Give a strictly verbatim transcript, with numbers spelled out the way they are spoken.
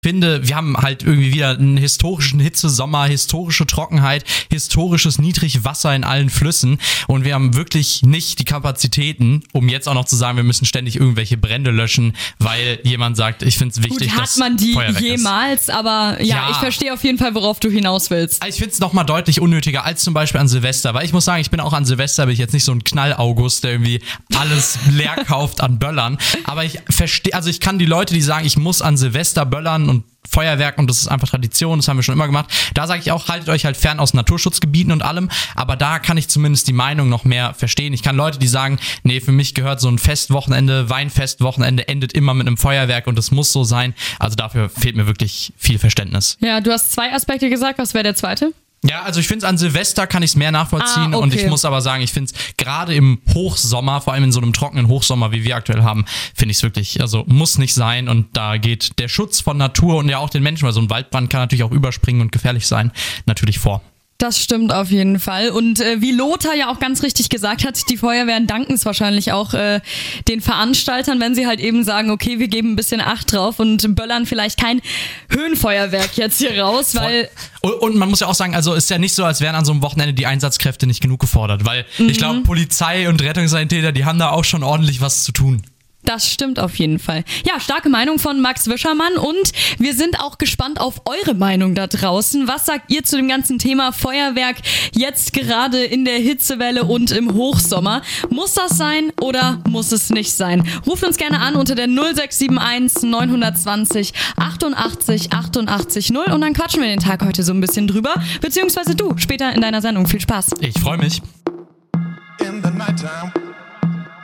finde, wir haben halt irgendwie wieder einen historischen Hitzesommer, historische Trockenheit, historisches Niedrigwasser in allen Flüssen und wir haben wirklich nicht die Kapazitäten, um jetzt auch noch zu sagen, wir müssen ständig irgendwelche Brände löschen, weil jemand sagt, ich finde es wichtig, Gut, hat dass man die Feuer weg jemals, ist. aber ja, Ja. ich verstehe auf jeden Fall, worauf du hinaus willst. Ich finde es nochmal deutlich unnötiger als zum Beispiel an Silvester, weil ich muss sagen, ich bin auch an Silvester, bin ich jetzt nicht so ein Knall-August, der irgendwie alles leer kauft an Böllern, aber ich verstehe, also ich kann die Leute, die sagen, ich muss an Silvester böllern und Feuerwerk und das ist einfach Tradition, das haben wir schon immer gemacht. Da sage ich auch, haltet euch halt fern aus Naturschutzgebieten und allem, aber da kann ich zumindest die Meinung noch mehr verstehen. Ich kann Leute, die sagen, nee, für mich gehört so ein Festwochenende, Weinfestwochenende endet immer mit einem Feuerwerk und es muss so sein. Also dafür fehlt mir wirklich viel Verständnis. Ja, du hast zwei Aspekte gesagt, was wäre der zweite? Ja, also ich finde es an Silvester kann ich es mehr nachvollziehen Ah, okay. und ich muss aber sagen, ich finde es gerade im Hochsommer, vor allem in so einem trockenen Hochsommer, wie wir aktuell haben, finde ich es wirklich, also muss nicht sein und da geht der Schutz von Natur und ja auch den Menschen, weil so ein Waldbrand kann natürlich auch überspringen und gefährlich sein, natürlich vor. Das stimmt auf jeden Fall. Und äh, wie Lothar ja auch ganz richtig gesagt hat, die Feuerwehren danken es wahrscheinlich auch äh, den Veranstaltern, wenn sie halt eben sagen, okay, wir geben ein bisschen Acht drauf und böllern vielleicht kein Höhenfeuerwerk jetzt hier raus, weil... Und, und man muss ja auch sagen, also ist ja nicht so, als wären an so einem Wochenende die Einsatzkräfte nicht genug gefordert, weil mhm. ich glaube, Polizei und Rettungssanitäter, die haben da auch schon ordentlich was zu tun. Das stimmt auf jeden Fall. Ja, starke Meinung von Max Wischermann und wir sind auch gespannt auf eure Meinung da draußen. Was sagt ihr zu dem ganzen Thema Feuerwerk jetzt gerade in der Hitzewelle und im Hochsommer? Muss das sein oder muss es nicht sein? Ruft uns gerne an unter der null sechs sieben eins neun zwei null achtundachtzig achtundachtzig null und dann quatschen wir den Tag heute so ein bisschen drüber, beziehungsweise du später in deiner Sendung. Viel Spaß. Ich freue mich. In the nighttime.